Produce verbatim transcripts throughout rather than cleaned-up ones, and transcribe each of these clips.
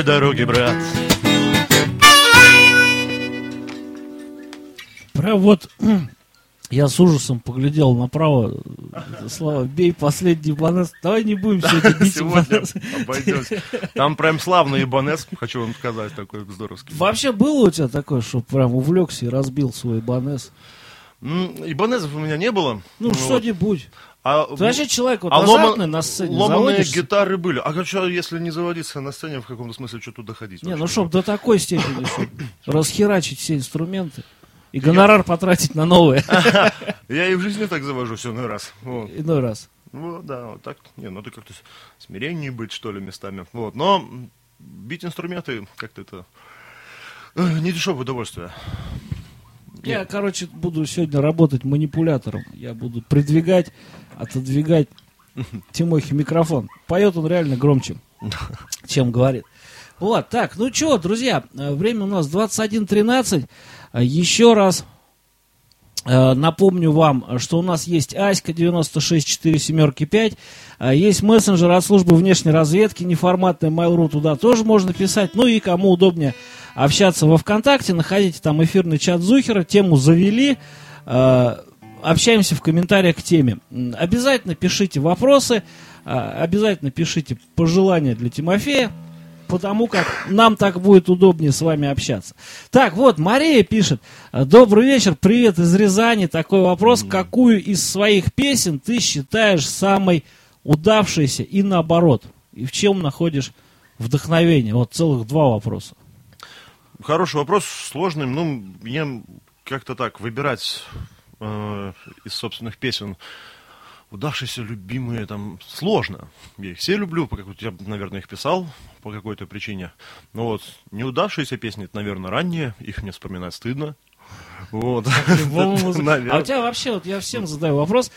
Дороги, брат. Прям вот я с ужасом поглядел направо. Слава, бей последний Ибанез. Давай не будем сегодня бить Ибанез. Обойдемся. Там прям славный Ибанез, хочу вам сказать, такой здоровский. Вообще было у тебя такое, что прям увлекся и разбил свой Ибанез? Ибанезов у меня не было. Ну, вот. Что-нибудь. А, Ты вообще человек вот а азартный лома, на сцене ломаные заводишься? гитары были. А что, если не заводиться на сцене, в каком-то смысле, что туда ходить? Не, вообще? ну чтоб до такой степени, чтоб расхерачить все инструменты и гонорар Я... потратить на новые. Я и в жизни так завожусь иной раз. Вот. Иной раз. Ну, да, вот так. Не, надо как-то смиреннее быть, что ли, местами. Вот. Но бить инструменты, как-то это не дешевое удовольствие. Я, Нет. короче, буду сегодня работать манипулятором. Я буду придвигать, отодвигать Тимохе микрофон. Поет он реально громче, чем говорит. Вот, так, ну что, друзья, время у нас двадцать один тринадцать. Еще раз э, напомню вам, что у нас есть Аська девяносто шесть четыре семерки пять. Есть мессенджер от службы внешней разведки, неформатный Mail.ru, туда тоже можно писать. Ну и кому удобнее общаться во ВКонтакте, находите там эфирный чат Зухера, тему завели, э, общаемся в комментариях к теме. Обязательно пишите вопросы, э, обязательно пишите пожелания для Тимофея, потому как нам так будет удобнее с вами общаться. Так, вот, Мария пишет: добрый вечер, привет из Рязани. Такой вопрос: какую из своих песен ты считаешь самой удавшейся и наоборот? И в чем находишь вдохновение? Вот целых два вопроса. Хороший вопрос, сложный. Ну, мне как-то так выбирать э, из собственных песен удавшиеся, любимые, там, сложно. Я их все люблю, по какой-то, я, наверное, их писал по какой-то причине. Но вот неудавшиеся песни, это, наверное, ранние, их мне вспоминать стыдно. Вот. А у тебя вообще, вот я всем задаю вопрос.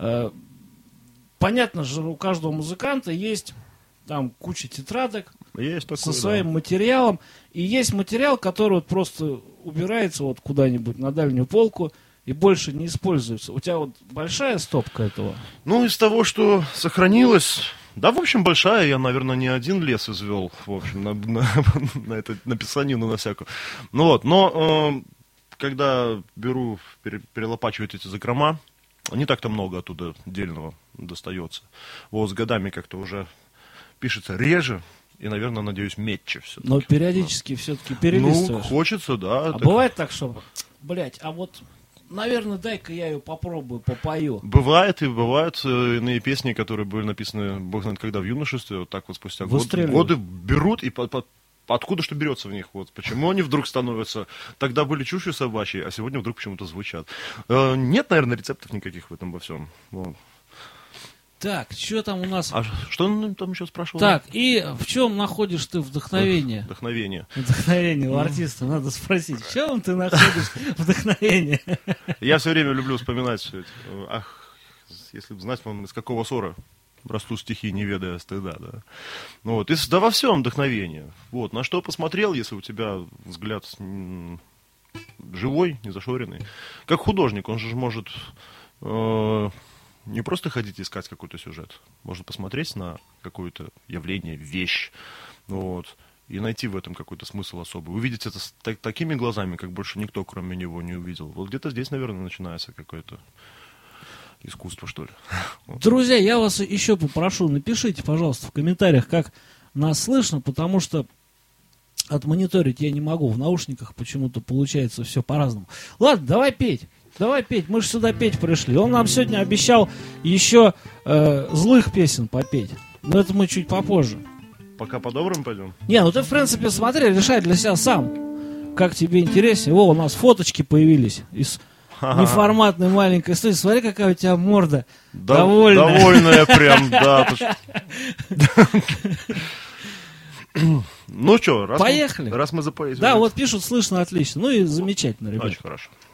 Понятно же, у каждого музыканта есть там куча тетрадок есть такое, со своим да. материалом. И есть материал, который вот просто убирается вот куда-нибудь на дальнюю полку и больше не используется. У тебя вот большая стопка этого? Ну, из того, что сохранилось, да, в общем, большая. Я, наверное, не один лес извел, в общем, на, на, на это, на писанину, на всякую. Ну вот, но э, когда беру, пере, перелопачиваю эти закрома, не так-то много оттуда дельного достается. Вот с годами как-то уже пишется реже и, наверное, надеюсь, метче все-таки. Но периодически да. все-таки перелистываешь. Ну, хочется, да. А так... бывает так, что, блядь, а вот... Наверное, дай-ка я ее попробую, попою. Бывает, и бывают э, иные песни, которые были написаны, бог знает когда, в юношестве, вот так вот спустя год, годы берут, и по, по, откуда что берется в них, вот, почему они вдруг становятся, тогда были чушью собачьей, а сегодня вдруг почему-то звучат. Э, нет, наверное, рецептов никаких в этом во всем. Вот. Так, что там у нас? А что он там еще спрашивал? Так, и в чем находишь ты вдохновение? Вдохновение. Вдохновение у артиста, надо спросить, в чем ты находишь вдохновение? Я все время люблю вспоминать, ах, если бы знать, из какого ссора растут стихи, не ведая стыда, да. Ну вот, и, да во всем вдохновение. Вот, на что посмотрел, если у тебя взгляд живой, незашоренный. Как художник, он же может... Э- Не просто ходить искать какой-то сюжет. Можно посмотреть на какое-то явление, вещь, вот, и найти в этом какой-то смысл особый. Увидеть это с так, такими глазами, как больше никто, кроме него, не увидел. Вот где-то здесь, наверное, начинается какое-то искусство, что ли. Друзья, я вас еще попрошу, напишите, пожалуйста, в комментариях, как нас слышно, потому что отмониторить я не могу. В наушниках почему-то получается все по-разному. Ладно, давай петь. Давай петь, мы же сюда петь пришли. Он нам сегодня обещал еще э, злых песен попеть. Но это мы чуть попозже. Пока по добрым пойдем? Не, ну ты, в принципе, смотри, решай для себя сам. Как тебе интереснее. Во, у нас фоточки появились из ага. неформатной маленькой студии. Смотри, какая у тебя морда. Да, довольная. Довольная прям, да. Ну что, раз поехали. Мы, раз мы запоем. Да, вот пишут, слышно отлично. Ну и замечательно, ребята. Очень хорошо.